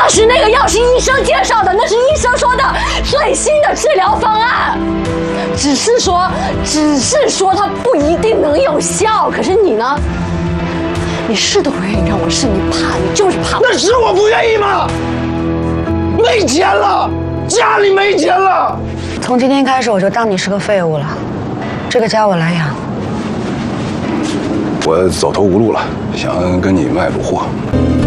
或许那个药是医生介绍的，那是医生说的最新的治疗方案，只是说它不一定能有效。可是你呢？你是都不愿意让我试，你怕，你就是怕。 那是我不愿意吗？没钱了，家里没钱了。 从今天开始，我就当你是个废物了，这个家我来养。 我走投无路了，想跟你卖补货。